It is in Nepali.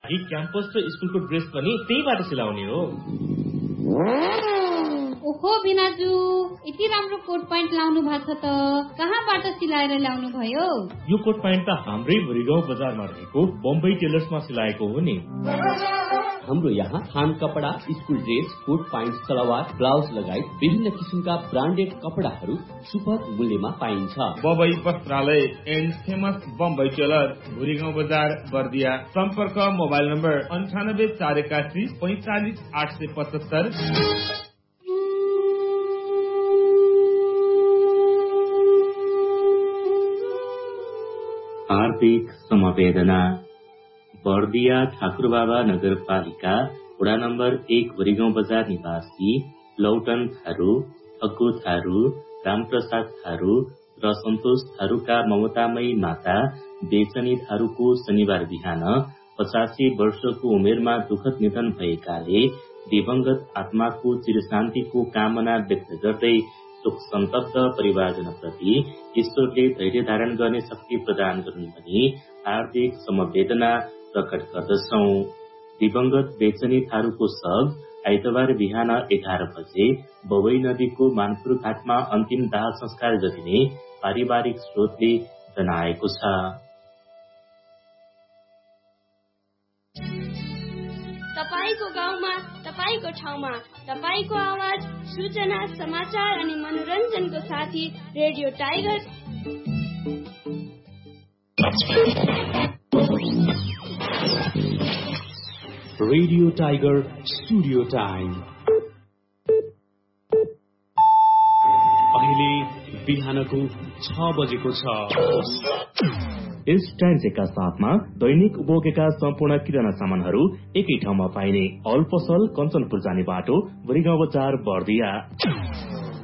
लागि क्याम्पस र स्कुलको ड्रेस पनि त्यहीबाट सिलाउने हो। ओहो बिनाजु, यति राम्रो कोट प्यान्ट लाउनु भएको छ त कहाँबाट सिलाएर ल्याउनु भयो? यो कोट प्यान्ट त हाम्रै भुरीगाउँ बजारमा रहेको बम्बई टेलर्समा सिलाएको हो नि। हाम्रो यहाँ थान कपडा, school dress, coat pant, salwar, blouse लगायत विभिन्न किसिमका ब्रान्डेड कपडाहरू सुपथ मूल्यमा पाइन्छ। बम्बई वस्त्रालय and famous Bombay tailor, Bhurigaun बजार, बर्दिया। सम्पर्क मोबाइल नम्बर 9841 45 875। आर्थिक समवेदना। बर्दिया ठाकुरबाबा नगरपालिका वडा नम्बर 1 भुरीगाउँ बजार निवासी लौटन थारू, अग्गु थारू, रामप्रसाद थारू र सन्तोष थारूका ममतामयी माता बेचनी थारूको शनिबार बिहान 85 वर्षको उमेरमा दुःखद निधन भएकाले दिवंगत आत्माको चिरशान्तिको कामना व्यक्त गर्दै शोक सन्तप्त परिवारजनप्रति ईश्वरले धैर्य धारण गर्ने शक्ति प्रदान गरून् भनी हार्दिक समवेदना प्रकट गर्दछौ। दिवंगत बेचनी थारूको शव आइतबार बिहान 11 बजे बवई नदीको मानपुर घाटमा अन्तिम दाह संस्कार गरिने पारिवारिक स्रोतले जनाएको छ। तपाईको गाउँमा, तपाईको ठाउँमा, तपाईको आवाज, सूचना, समाचार अनि मनोरञ्जनको साथी radio tiger. Radio tiger studio time. अहिले बिहानको 6 बजेको छ। यस टाइम्सका साथमा दैनिक उपभोगका सम्पूर्ण किराना सामानहरू एकै ठाउँमा पाइने अल पसल कञ्चनपुर जाने बाटो भुरीगाउँ बजार बर्दिया।